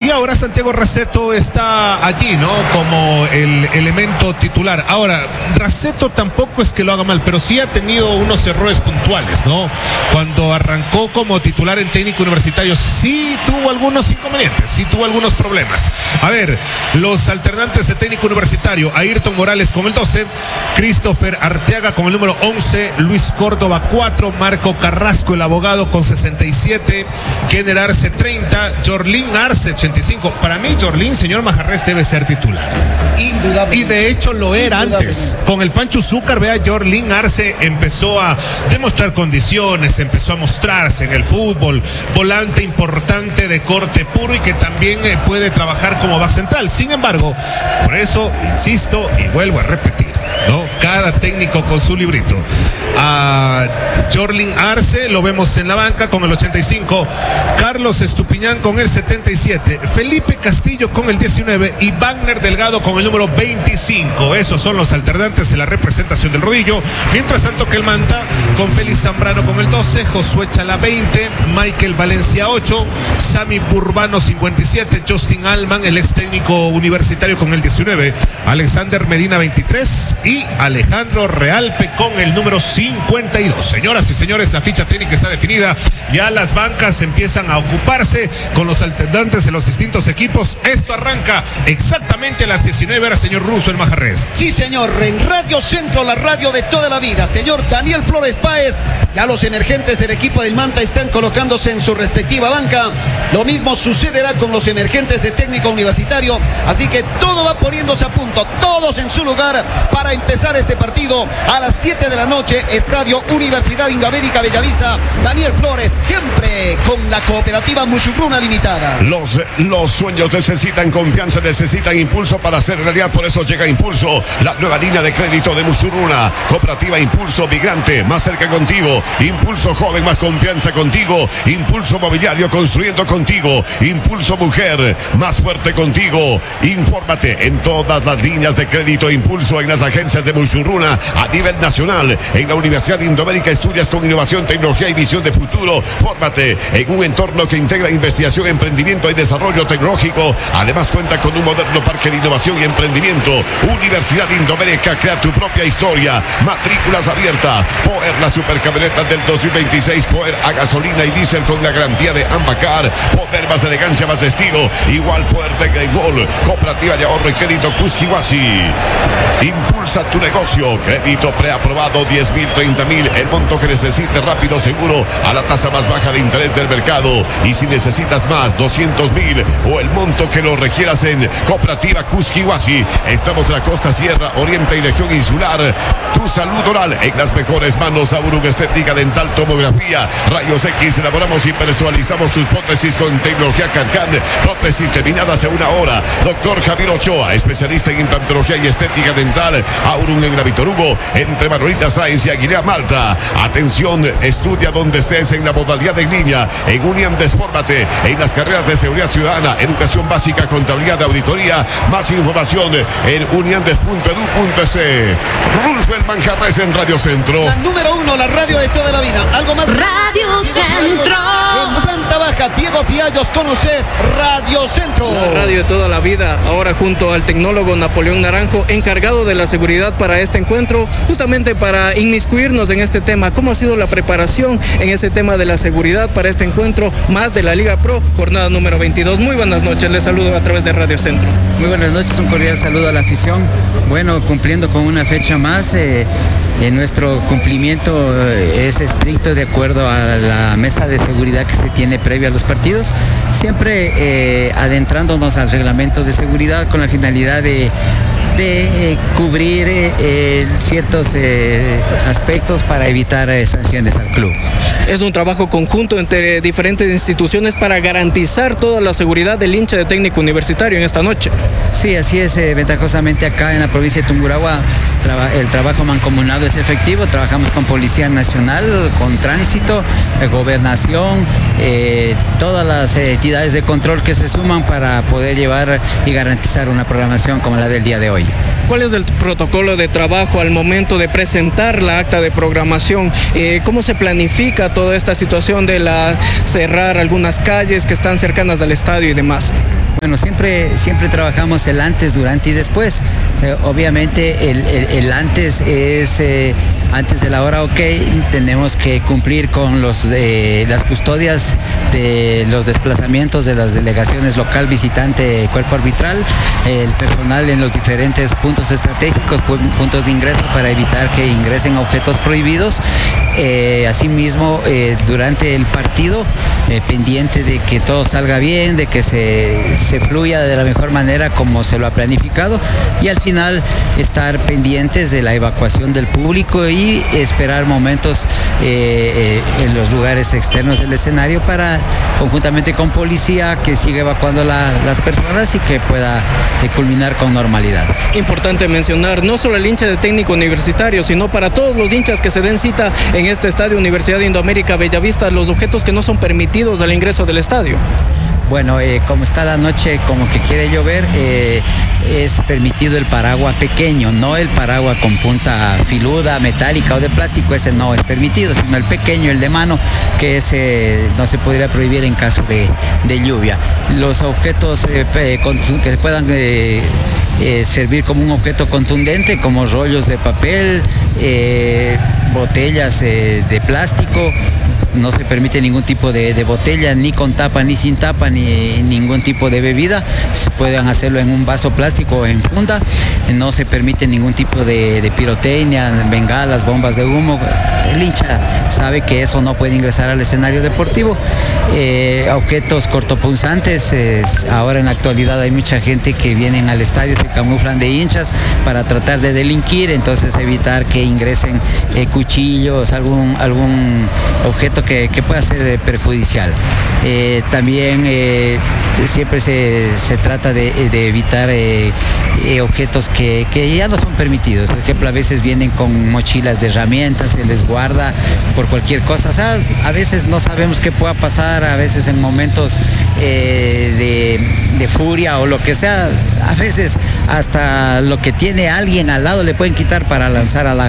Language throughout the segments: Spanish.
Y ahora Santiago Racetto está allí, ¿no? Como el elemento titular. Ahora, Racetto tampoco es que lo haga mal, pero sí ha tenido unos errores puntuales, ¿no? Cuando arrancó como titular en Técnico Universitario, sí tuvo algunos inconvenientes, sí tuvo algunos problemas. A ver, los alternantes de Técnico Universitario: Ayrton Morales con el 12, Christopher Arteaga con el número 11, Luis Córdoba 4, Marco Carrasco, el abogado, con 67, Kenner Arce 30, Jorlin Arce 85. Para mí, Jorlin, señor Majarrés, debe ser titular. Indudable. Y de hecho lo era antes. Con el Pancho Zúcar, vea, Jorlin Arce empezó a demostrar condiciones, empezó a mostrarse en el fútbol, volante importante de corte puro y que también puede trabajar como base central. Sin embargo, por eso insisto y vuelvo a repetir, ¿no? Cada técnico con su librito. A Jorlin Arce lo vemos en la banca con el 85, Carlos Estupiñán con el 77, Felipe Castillo con el 19 y Wagner Delgado con el número 25. Esos son los alternantes de la representación del rodillo. Mientras tanto, que el Manta con Félix Zambrano con el 12, Josué Chala 20, Michael Valencia 8, Sami Burbano 57, Justin Alman, el ex técnico universitario, con el 19, Alexander Medina 23 y Alejandro Realpe con el número 52. Señoras y señores, la ficha técnica está definida. Ya las bancas empiezan a ocuparse con los alternantes de los distintos equipos. Esto arranca exactamente a las 19 horas, señor Russo, en Majarrés. Sí, señor, en Radio Centro, la radio de toda la vida. Señor Daniel Flores Páez, ya los emergentes del equipo del Manta están colocándose en su respectiva banca. Lo mismo sucederá con los emergentes de Técnico Universitario. Así que todo va poniéndose a punto, todos en su lugar para empezar este partido a las 7 de la noche. Estadio Universidad Indoamérica Bellavista. Daniel Flores, siempre con la cooperativa Muchugruna Limitada. Los sueños necesitan confianza, necesitan impulso para hacer realidad. Por eso llega Impulso, la nueva línea de crédito de Muchugruna. Cooperativa Impulso Migrante, más cerca contigo. Impulso Joven, más confianza contigo. Impulso Mobiliario, construyendo contigo. Impulso Mujer, más fuerte contigo. Infórmate en todas las líneas de crédito Impulso en las agencias de Muchugruna a nivel nacional. En la Universidad Indoamérica estudias con innovación, tecnología y visión de futuro. Fórmate en un entorno que integra investigación, emprendimiento y desarrollo tecnológico. Además cuenta con un moderno parque de innovación y emprendimiento. Universidad Indoamérica, crea tu propia historia. Matrículas abiertas. Power, la supercamioneta del 2026. Power a gasolina y diésel con la garantía de Ambacar. Poder, más elegancia, más estilo. Igual Poder de Greyball. Cooperativa de ahorro y crédito Cusquihuasi. Impulsa tu negocio. Crédito preaprobado, 10,000, 30,000. El monto que necesites, rápido, seguro, a la tasa más baja de interés del mercado. Y si necesitas más, 200,000 o el monto que lo requieras en Cooperativa Cusquihuasi. Estamos en la costa sierra, oriente y región insular. Tu salud oral en las mejores manos. Aurum Estética Dental, Tomografía, Rayos X. Elaboramos y personalizamos tus prótesis con tecnología CAD/CAM. Prótesis terminadas en 1 hora. Doctor Javier Ochoa, especialista en implantología y estética dental. Aurum en la Víctor Hugo, entre Manolita Sáenz y Aguilera Malta. Atención, estudia donde estés en la modalidad en línea. En Uniandes, fórmate en las carreras de seguridad ciudadana, educación básica, contabilidad, auditoría. Más información en uniandes.edu.es. Roosevelt Manjarrés en Radio Centro. La número 1, la radio de toda la vida. ¿Algo más? Radio Centro. En planta baja, Diego Piallos con usted, Radio Centro. La radio de toda la vida, ahora junto al tecnólogo Napoleón Naranjo, encargado de la seguridad para este encuentro, justamente para inmiscuirnos en este tema. ¿Cómo ha sido la preparación en este tema de la seguridad para este encuentro más de la Liga Pro, jornada número 22? Muy buenas noches, les saludo a través de Radio Centro. Muy buenas noches, un cordial saludo a la afición. Bueno, cumpliendo con una fecha más, nuestro cumplimiento es estricto de acuerdo a la mesa de seguridad que se tiene previa a los partidos, siempre adentrándonos al reglamento de seguridad con la finalidad de cubrir ciertos aspectos para evitar sanciones al club. Es un trabajo conjunto entre diferentes instituciones para garantizar toda la seguridad del hincha de Técnico Universitario en esta noche. Sí, así es. Ventajosamente acá en la provincia de Tungurahua el trabajo mancomunado es efectivo. Trabajamos con Policía Nacional, con Tránsito, Gobernación, todas las entidades de control que se suman para poder llevar y garantizar una programación como la del día de hoy. de hoy. ¿Cuál es el protocolo de trabajo al momento de presentar la acta de programación? ¿Cómo se planifica toda esta situación de cerrar algunas calles que están cercanas al estadio y demás? Bueno, siempre trabajamos el antes, durante y después. Obviamente el antes es antes de la hora ok, tenemos que cumplir con las custodias de los desplazamientos de las delegaciones local, visitante, cuerpo arbitral, el personal en los diferentes puntos estratégicos, puntos de ingreso para evitar que ingresen objetos prohibidos. Asimismo, durante el partido, pendiente de que todo salga bien, de que se fluya de la mejor manera como se lo ha planificado, y al final estar pendientes de la evacuación del público y esperar momentos en los lugares externos del escenario para, conjuntamente con policía, que siga evacuando las personas y que pueda culminar con normalidad. Importante mencionar, no solo el hincha de Técnico Universitario, sino para todos los hinchas que se den cita en este estadio Universidad de Indoamérica Bellavista, los objetos que no son permitidos al ingreso del estadio. Bueno, como está la noche, como que quiere llover, es permitido el paraguas pequeño, no el paraguas con punta filuda, metálica o de plástico, ese no es permitido, sino el pequeño, el de mano, que ese no se podría prohibir en caso de lluvia. Los objetos que puedan servir como un objeto contundente, como rollos de papel, botellas de plástico. No se permite ningún tipo de botella, ni con tapa, ni sin tapa, ni ningún tipo de bebida. Pueden hacerlo en un vaso plástico o en funda. No se permite ningún tipo de pirotecnia, bengalas, bombas de humo. El hincha sabe que eso no puede ingresar al escenario deportivo. Objetos cortopunzantes. Ahora en la actualidad hay mucha gente que vienen al estadio, se camuflan de hinchas para tratar de delinquir, entonces evitar que ingresen cuchillos, algún objeto que pueda ser perjudicial. También siempre se trata de evitar objetos que ya no son permitidos. Por ejemplo, a veces vienen con mochilas de herramientas, se les guarda por cualquier cosa. O sea, a veces no sabemos qué pueda pasar, a veces en momentos de furia o lo que sea, a veces hasta lo que tiene alguien al lado le pueden quitar para lanzar a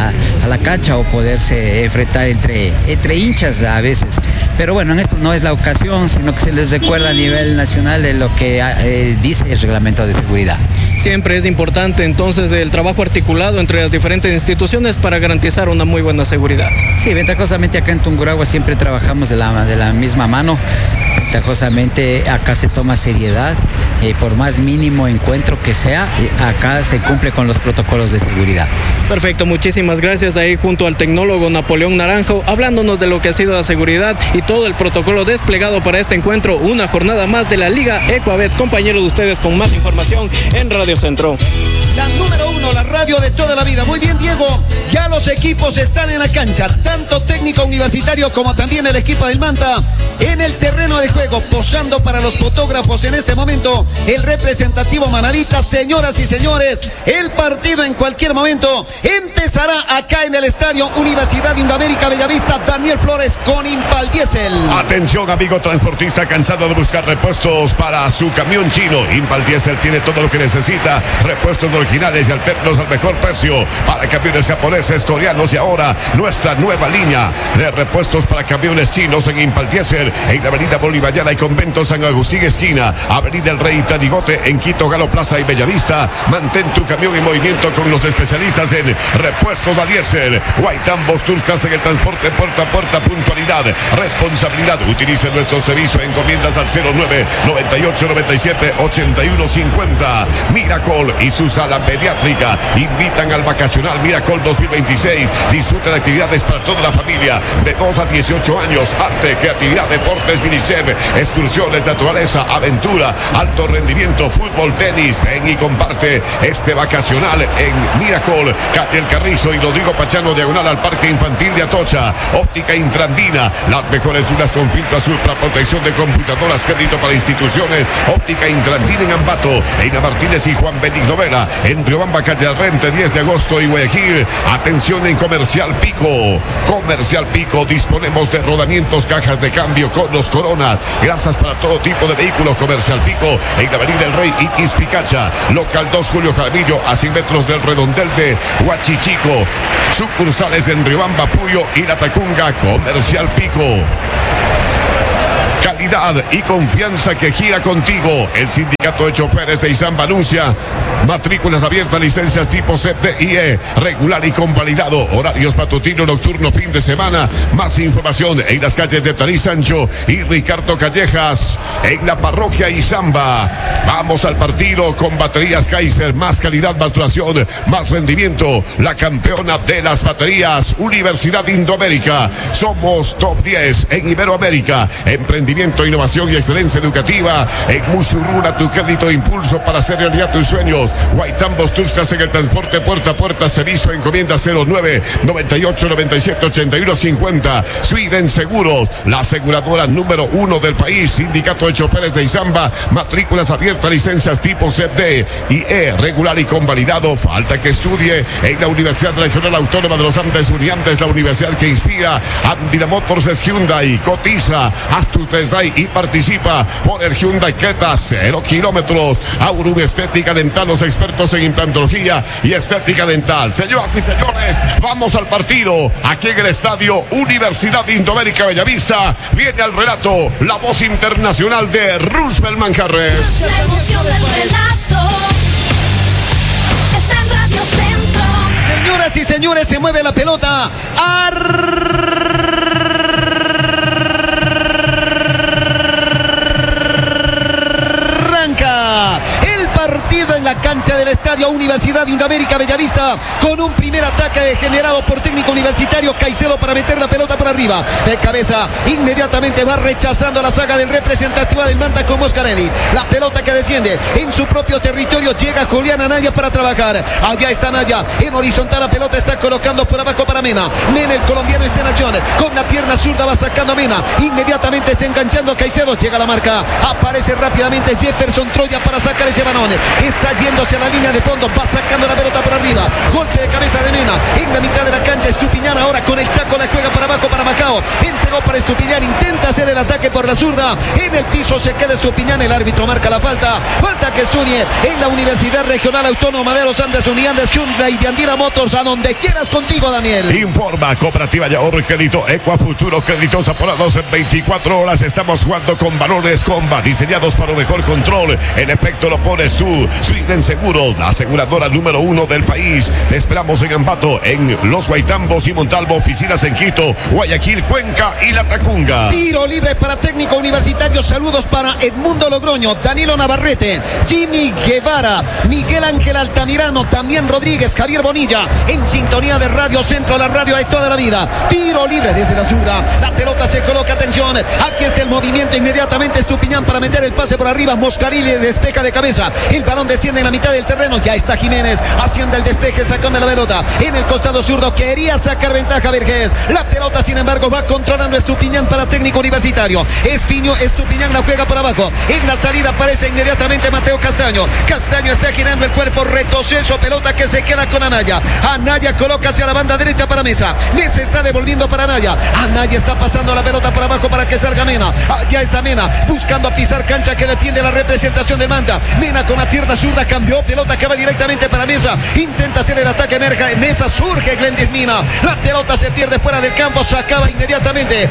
la cancha o poderse enfrentar entre hinchas a veces. Pero bueno, en esto no es la ocasión, sino que se les recuerda a nivel nacional de lo que dice el reglamento de seguridad. Siempre es importante entonces el trabajo articulado entre las diferentes instituciones para garantizar una muy buena seguridad. Sí, ventajosamente acá en Tungurahua siempre trabajamos de la misma mano. Ventajosamente acá se toma seriedad, por más mínimo encuentro que sea, acá se cumple con los protocolos de seguridad. Perfecto, muchísimas gracias ahí junto al tecnólogo Napoleón Naranjo, hablándonos de lo que ha sido la seguridad y todo el protocolo desplegado para este encuentro, una jornada más de la Liga Ecuabet. Compañero de ustedes con más información en Radio Centro. La número 1, la radio de toda la vida. Muy bien, Diego, ya los equipos están en la cancha, tanto Técnico Universitario como también el equipo del Manta en el terreno de juego, posando para los fotógrafos en este momento el representativo Manavita. Señoras y señores, el partido en cualquier momento empezará acá en el estadio Universidad de Indoamérica Bellavista. Daniel Flores con Impal Diesel. Atención, amigo transportista cansado de buscar repuestos para su camión chino. Impal Diesel tiene todo lo que necesita, repuestos originales y alternos al mejor precio para camiones japoneses, coreanos y ahora nuestra nueva línea de repuestos para camiones chinos en Impal Diesel, en la avenida Bolivariana y Convento San Agustín esquina, avenida El Rey Tanigote en Quito, Galo Plaza y Bellavista. Mantén tu camión en movimiento con los especialistas en repuestos a diésel. Guaitambos Tuscas en el transporte puerta a puerta, puntualidad, responsabilidad. Utilice nuestro servicio, encomiendas al 09 98 97 81 50. Miracol y su sala pediátrica invitan al vacacional Miracol 2026. Disfruta de actividades para toda la familia de 2 a 18 años, arte, creatividad, deportes, minicef, excursiones, naturaleza, aventura, alto rendimiento, fútbol, tenis. Ven y comparte este vacacional en Miracol, Calle El Carrizo y Rodrigo Pachano, diagonal al Parque Infantil de Atocha. Óptica Intrandina, las mejores lunas con filtro azul para protección de computadoras, crédito para instituciones. Óptica Intrandina en Ambato, Eina Martínez y Juan Benigno Vera, en Riobamba, Calle Arrente, 10 de agosto y Guayaquil. Atención en Comercial Pico. Comercial Pico, disponemos de rodamientos, cajas de cambio, conos, coronas, grasas para todo tipo de vehículos. Comercial Pico, en la avenida El Rey Iquis Feliz Picacha, local 2 Julio Jaramillo, a 100 metros del redondel de Huachichico. Sucursales en Riobamba, Puyo y La Tacunga. Comercial Pico. Calidad y confianza que gira contigo. El Sindicato de Choferes de Izamba anuncia matrículas abiertas, licencias tipo CTIE, regular y convalidado, horarios matutino, nocturno, fin de semana. Más información en las calles de Tarí Sancho y Ricardo Callejas, en la parroquia Izamba. Vamos al partido con baterías Kaiser, más calidad, más duración, más rendimiento. La campeona de las baterías, Universidad Indoamérica. Somos top 10 en Iberoamérica. Emprendimiento, innovación y excelencia educativa. En Musurruna, tu crédito de impulso para hacer realidad tus sueños. Guaitambos, Tuscas en el transporte puerta a puerta. Servicio, encomienda 09 98 97 81 50. Sweden Seguros, la aseguradora número 1 del país. Sindicato de Choferes de Izamba. Matrículas abiertas, licencias tipo CD y E, regular y convalidado. Falta que estudie en la Universidad Regional Autónoma de los Andes, Uniandes, la universidad que inspira. Andina Motors es Hyundai. Cotiza, haz tu test drive y participa por el Hyundai Creta 0 kilómetros. Aurum Estética Dental, los expertos en implantología y estética dental. Señoras y señores, vamos al partido aquí en el estadio Universidad Indoamérica Bellavista. Viene al relato la voz internacional de Roosevelt Manjarres. La emoción del relato está en Radio Centro. Señoras y señores, se mueve la pelota. Arranca el partido en la cancha del estadio Universidad Indoamérica Bellavista, con un primer ataque generado por Técnico Universitario. Caicedo para meter la pelota por arriba, de cabeza, inmediatamente va rechazando la saga del representativa del Manta con Moscarelli. La pelota que desciende en su propio territorio, llega Julián Anaya para trabajar. Allá está Anaya en horizontal, la pelota está colocando por abajo para Mena. Mena, el colombiano, está en acción, con la pierna zurda va sacando a Mena, inmediatamente está enganchando a Caicedo, llega la marca, aparece rápidamente Jefferson Troya para sacar ese balón, está yéndose a la línea de fondo, va sacando la pelota por arriba, golpe de cabeza de Mena en la mitad de la cancha. Estupiñán ahora con el taco, la juega para abajo para Macao, entregó para Estupiñán, intenta hacer el ataque por la zurda, en el piso se queda Estupiñán, el árbitro marca la falta que estudie en la Universidad Regional Autónoma de los Andes, Uniandes, Hyundai y Andina Motors. A donde quieras contigo, Daniel. Informa Cooperativa de Ahorro y Crédito Ecuafuturo, créditos aporados en 24 horas. Estamos jugando con balones Comba, diseñados para un mejor control. El efecto lo pones tú. Sweden Seguros, la aseguradora número 1 del país. Te esperamos en Ambato, en Los Guaitambos y Montalvo, oficinas en Quito, Guayaquil, Cuenca y La Tacunga. Tiro libre para Técnico Universitario. Saludos para Edmundo Logroño, Danilo Navarrete, Jimmy Guevara, Miguel Ángel Altamirano, también Rodríguez, Javier Bonilla, en sintonía de Radio Centro, la radio de toda la vida. Tiro libre desde la zurda, la pelota se coloca, atención, aquí está el movimiento, inmediatamente Estupiñán para meter el pase por arriba, Moscarilli despeja de cabeza, el balón desciende en la mitad del terreno, ya está Jiménez haciendo el despeje, sacando la pelota en el costado zurdo, quería sacar ventaja Vergés, la pelota sin embargo va controlando Estupiñán para Técnico Universitario. Estupiñán la juega por abajo, en la salida aparece inmediatamente Mateo Castaño está girando el cuerpo, retroceso, pelota que se queda con Anaya coloca hacia la banda derecha para Mesa está devolviendo para Anaya está pasando la pelota por abajo para que salga Mena, allá está Mena buscando a pisar cancha, que defiende la representación de Manta. Mena con la pierna zurda cambió, pelota que va directamente para Mesa, intenta hacer el ataque, Mesa surge Glendis Mina, la pelota se pierde fuera del campo, se acaba inmediatamente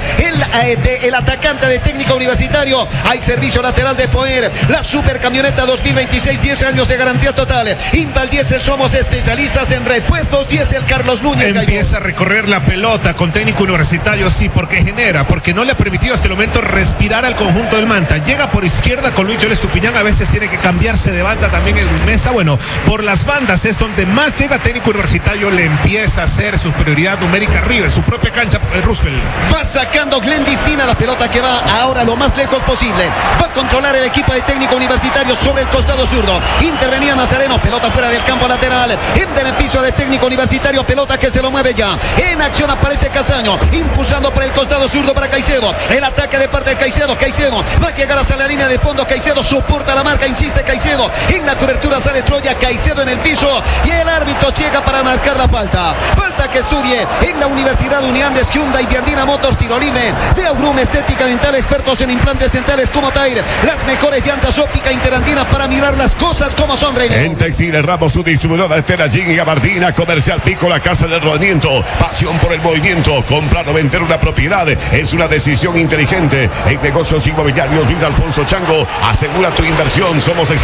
el atacante de Técnico Universitario. Hay servicio lateral de Poer, la super camioneta 2026, 10 años de garantía total. Impal Diesel, somos especialistas en repuestos. Diesel Carlos Núñez. Empieza a recorrer la pelota con Técnico Universitario, sí, porque no le ha permitido hasta el momento respirar al conjunto del Manta. Llega por izquierda con Luis Joel Estupiñán, a veces tiene que cambiarse de banda también en Mesa. Bueno, por las bandas es donde más llega Técnico Universitario, le empieza a hacer superioridad numérica arriba, en su propia cancha, Roosevelt. Va sacando Glendis Mina, la pelota que va ahora lo más lejos posible. Va a controlar el equipo de Técnico Universitario sobre el costado zurdo. Intervenía Nazareno, pelota fuera del campo lateral, en beneficio de Técnico Universitario, pelota que se lo mueve ya. En acción aparece Castaño, impulsando por el costado zurdo para Caicedo. El ataque de parte de Caicedo va a llegar hasta la línea de fondo. Caicedo soporta la marca, insiste Caicedo. En la cobertura sale Troya, Caicedo en el piso y el árbitro llega para marcar la falta. Falta que estudie en la Universidad Uniandes, Hyundai y Andina Motors, tiro libre de Aurum Estética Dental, expertos en implantes dentales como Tair, las mejores llantas óptica Interandina para mirar las cosas como son, Rey. En Textiles Ramos, su distribuidora de tela Jean y Gabardina, Comercial Pico, la casa del rodamiento, pasión por el movimiento. Comprar o vender una propiedad es una decisión inteligente. En negocios inmobiliarios, Luis Alfonso Chango, asegura tu inversión. Somos